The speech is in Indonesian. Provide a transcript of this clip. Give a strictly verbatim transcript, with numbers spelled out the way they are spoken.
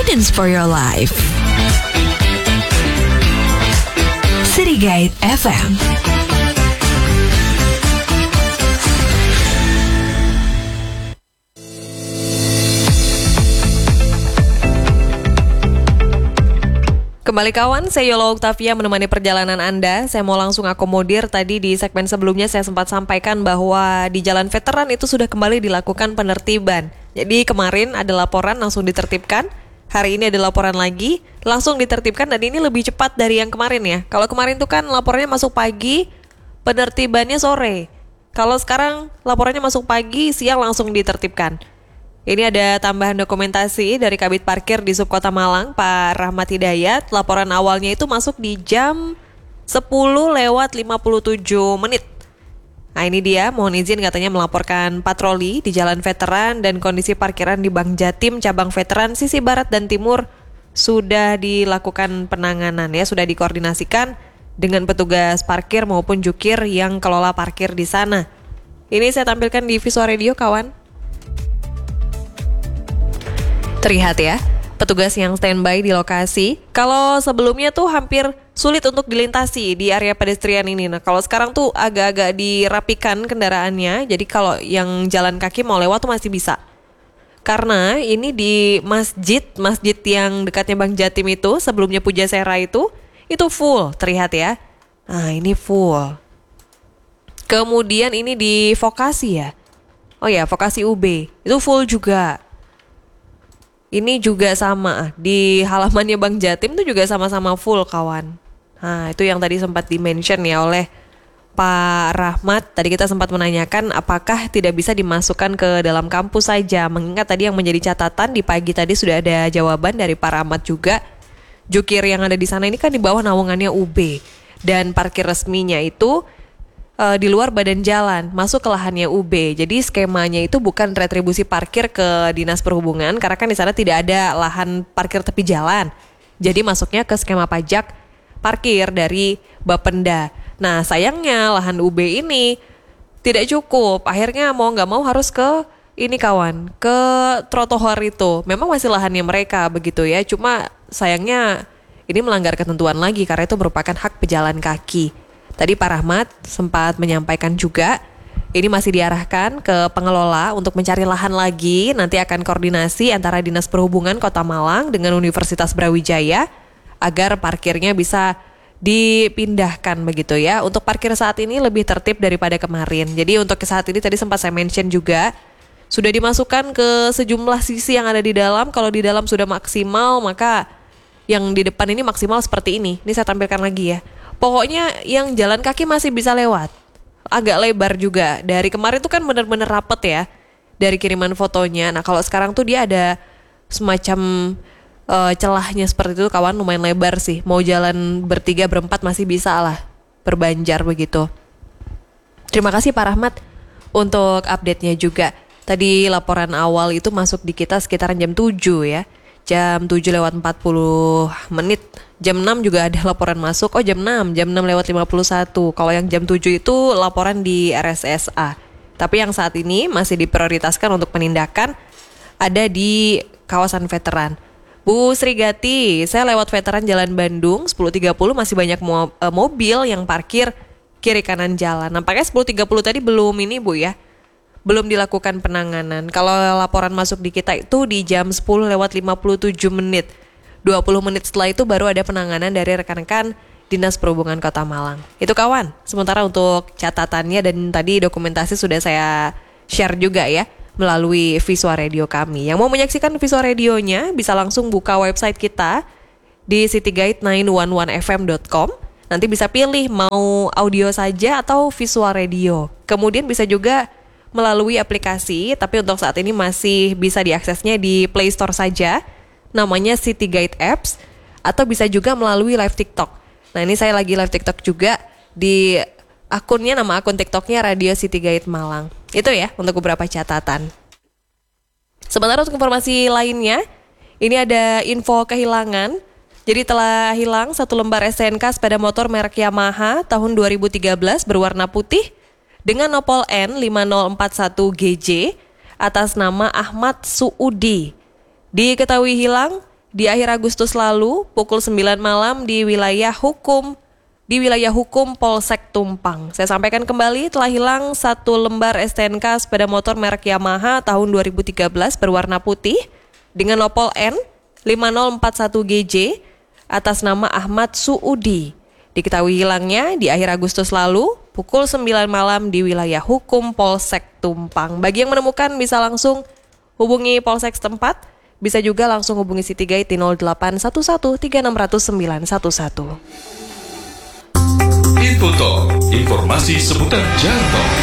guidance for your life. City Guide F M. Kembali kawan, saya Yola Oktavia menemani perjalanan Anda. Saya mau langsung akomodir, tadi di segmen sebelumnya saya sempat sampaikan bahwa di Jalan Veteran itu sudah kembali dilakukan penertiban. Jadi kemarin ada laporan langsung ditertibkan, hari ini ada laporan lagi, langsung ditertibkan dan ini lebih cepat dari yang kemarin ya. Kalau kemarin itu kan laporannya masuk pagi, penertibannya sore. Kalau sekarang laporannya masuk pagi, siang langsung ditertibkan. Ini ada tambahan dokumentasi dari Kabid Parkir di Subkota Malang, Pak Rahmat Hidayat. Laporan awalnya itu masuk di jam sepuluh lewat lima puluh tujuh menit. Nah ini dia, mohon izin katanya melaporkan patroli di Jalan Veteran dan kondisi parkiran di Bank Jatim, cabang Veteran, sisi Barat dan Timur sudah dilakukan penanganan ya, sudah dikoordinasikan dengan petugas parkir maupun jukir yang kelola parkir di sana. Ini saya tampilkan di visual radio kawan. Terlihat ya, petugas yang standby di lokasi. Kalau sebelumnya tuh hampir sulit untuk dilintasi di area pedestrian ini. Nah kalau sekarang tuh agak-agak dirapikan kendaraannya. Jadi kalau yang jalan kaki mau lewat tuh masih bisa. Karena ini di masjid, masjid yang dekatnya Bank Jatim itu, sebelumnya Pujasera itu, itu full terlihat ya. Nah ini full. Kemudian ini di Vokasi ya. Oh ya, Vokasi U B, itu full juga. Ini juga sama, di halamannya Bank Jatim itu juga sama-sama full kawan. Nah itu yang tadi sempat di-mention ya oleh Pak Rahmat. Tadi kita sempat menanyakan apakah tidak bisa dimasukkan ke dalam kampus saja. Mengingat tadi yang menjadi catatan di pagi tadi sudah ada jawaban dari Pak Rahmat juga. Jukir yang ada di sana ini kan di bawah naungannya U B. Dan parkir resminya itu Uh, di luar badan jalan, masuk ke lahannya U B. Jadi skemanya itu bukan retribusi parkir ke Dinas Perhubungan, karena kan di sana tidak ada lahan parkir tepi jalan. Jadi masuknya ke skema pajak parkir dari Bapenda. Nah sayangnya lahan U B ini tidak cukup. Akhirnya mau nggak mau harus ke ini kawan, ke trotoar itu. Memang masih lahannya mereka begitu ya. Cuma sayangnya ini melanggar ketentuan lagi karena itu merupakan hak pejalan kaki. Tadi Pak Rahmat sempat menyampaikan juga, ini masih diarahkan ke pengelola untuk mencari lahan lagi. Nanti akan koordinasi antara Dinas Perhubungan Kota Malang dengan Universitas Brawijaya agar parkirnya bisa dipindahkan begitu ya. Untuk parkir saat ini lebih tertib daripada kemarin. Jadi untuk saat ini tadi sempat saya mention juga, sudah dimasukkan ke sejumlah sisi yang ada di dalam. Kalau di dalam sudah maksimal, maka yang di depan ini maksimal seperti ini. Ini saya tampilkan lagi ya. Pokoknya yang jalan kaki masih bisa lewat. Agak lebar juga. Dari kemarin tuh kan benar-benar rapet ya. Dari kiriman fotonya. Nah kalau sekarang tuh dia ada semacam uh, celahnya seperti itu kawan. Lumayan lebar sih. Mau jalan bertiga berempat masih bisa lah. Berbanjar begitu. Terima kasih Pak Rahmat untuk update-nya juga. Tadi laporan awal itu masuk di kita sekitaran jam tujuh ya. Jam tujuh lewat empat puluh menit. Jam enam juga ada laporan masuk. Oh jam enam, jam enam lewat lima puluh satu. Kalau yang jam tujuh itu laporan di R S S A. Tapi yang saat ini masih diprioritaskan untuk penindakan ada di kawasan veteran. Bu Srigati, saya lewat veteran Jalan Bandung sepuluh tiga puluh masih banyak mo- uh, mobil yang parkir kiri kanan jalan. Nampaknya sepuluh tiga puluh tadi belum ini Bu ya. Belum dilakukan penanganan. Kalau laporan masuk di kita itu di jam sepuluh lewat lima puluh tujuh menit. dua puluh menit setelah itu baru ada penanganan dari rekan-rekan Dinas Perhubungan Kota Malang. Itu kawan. Sementara untuk catatannya dan tadi dokumentasi sudah saya share juga ya melalui visual radio kami. Yang mau menyaksikan visual radionya bisa langsung buka website kita di city guide sembilan satu satu f m dot com. Nanti bisa pilih mau audio saja atau visual radio. Kemudian bisa juga melalui aplikasi, tapi untuk saat ini masih bisa diaksesnya di Play Store saja, namanya City Guide Apps, atau bisa juga melalui live TikTok. Nah ini saya lagi live TikTok juga di akunnya, nama akun TikToknya Radio City Guide Malang. Itu ya untuk beberapa catatan. Sementara untuk informasi lainnya, ini ada info kehilangan. Jadi telah hilang satu lembar S T N K sepeda motor merek Yamaha tahun dua ribu tiga belas berwarna putih dengan nopol N lima nol empat satu G J atas nama Ahmad Suudi. Diketahui hilang di akhir Agustus lalu pukul sembilan malam di wilayah hukum di wilayah hukum Polsek Tumpang. Saya sampaikan kembali, telah hilang satu lembar S T N K sepeda motor merek Yamaha tahun dua ribu tiga belas berwarna putih dengan nopol N lima nol empat satu G J atas nama Ahmad Suudi. Diketahui hilangnya di akhir Agustus lalu pukul sembilan malam di wilayah hukum Polsek Tumpang. Bagi yang menemukan bisa langsung hubungi Polsek setempat, bisa juga langsung hubungi City Guide di nol delapan satu satu tiga enam nol nol sembilan satu satu. Info Talk, informasi seputar jalan tol.